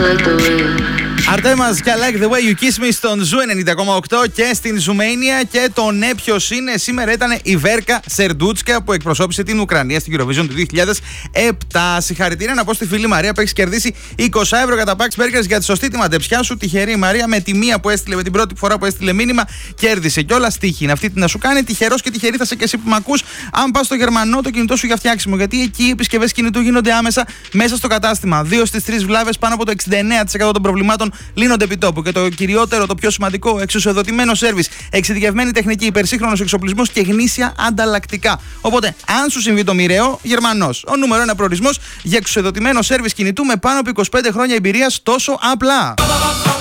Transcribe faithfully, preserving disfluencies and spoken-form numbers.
Αρτέμας και I like the way you kiss me στον Ζου ενενήντα κόμμα οκτώ και στην Ζουμένια. Και το ναι ποιος είναι σήμερα ήταν η Βέρκα Σερντούτσκα που εκπροσώπησε την Ουκρανία στην Eurovision του δύο χιλιάδες επτά. Συγχαρητήρια να πω στη φίλη Μαρία που έχει κερδίσει είκοσι ευρώ κατά Pax Burgers για τη σωστή τη μαντεψιά σου. Τυχερή Μαρία με τη μία που έστειλε, με την πρώτη φορά που έστειλε μήνυμα, κέρδισε κιόλα. Τύχη είναι αυτή να σου κάνει. Τυχερός και τυχερή θα σε και εσύ που μ' ακούς. Αν πας στο Γερμανό, το κινητό σου για φτιάξιμο. Γιατί εκεί οι επισκευές κινητού γίνονται άμεσα μέσα στο κατάστημα. Δύο στις τρεις βλάβες, πάνω από το εξήντα εννέα τοις εκατό των προβλημάτων λύνονται επί τόπου. Και το κυριότερο, το πιο σημαντικό, εξουσιοδοτημένο σέρβις, εξειδικευμένη τεχνική, υπερσύγχρονος εξοπλισμός και γνήσια ανταλλακτικά. Οπότε, αν σου συμβεί το μοιραίο, Γερμανός. Ο νούμερο ένα προορισμός για εξουσιοδοτημένο σέρβις κινητού με πάνω από είκοσι πέντε χρόνια εμπειρίας τόσο απλά.